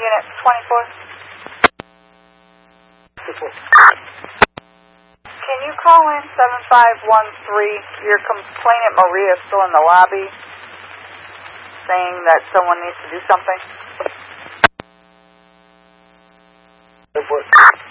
Unit 24. Can you call in 7513? Your complainant Maria is still in the lobby saying that someone needs to do something.